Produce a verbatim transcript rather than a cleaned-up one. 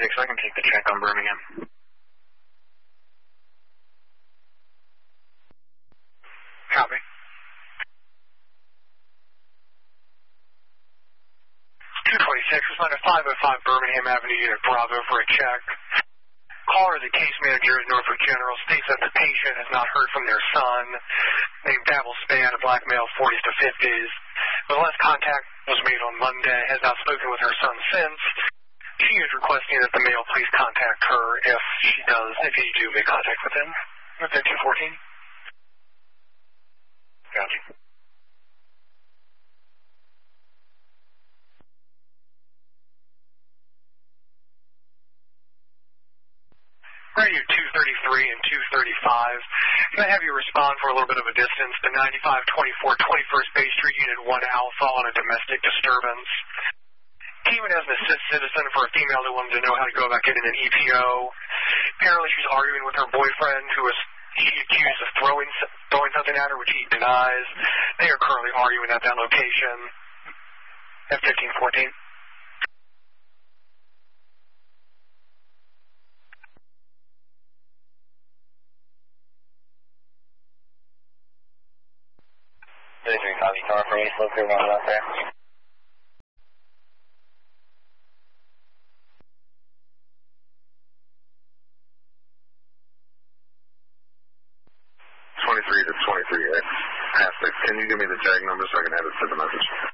twenty-six, I can take the check on Birmingham. Copy. two twenty-six, respond to five oh five Birmingham Avenue, Unit Bravo for a check. Caller, the case manager at Norfolk General, states that the patient has not heard from their son, named Dabble Span, a black male, forties to fifties. The last contact was made on Monday, has not spoken with her son since. She is requesting that the male please contact her if she does, if you do make contact with him. Within two fourteen. Gotcha. Radio two thirty-three and two thirty-five. Can I have you respond for a little bit of a distance to ninety-five twenty-four twenty-first Bay Street, Unit one Alpha on a domestic disturbance? Came in as an assist citizen for a female who wanted to know how to go about getting an E P O. Apparently she's arguing with her boyfriend who was she accused of throwing, throwing something at her, which he denies. They are currently arguing at that location. F fifteen fourteen. thirty-three copy, car for me, slow clear one out there. twenty-three to twenty-three X. Past six. Can you give me the tag number so I can add it to the message?